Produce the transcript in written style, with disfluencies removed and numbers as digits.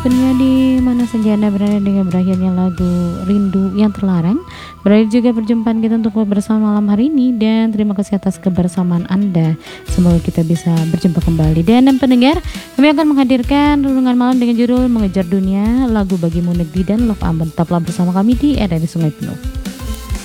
Dunia di mana saja Anda berada dengan berakhirnya lagu Rindu yang Terlarang. Berakhir juga perjumpaan kita untuk bersama malam hari ini, dan terima kasih atas kebersamaan Anda. Semoga kita bisa berjumpa kembali. Dan pendengar, kami akan menghadirkan renungan malam dengan judul Mengejar Dunia, lagu Bagimu Negeri dan Love Ambon. Tetaplah bersama kami di RRI Sungai Penuh.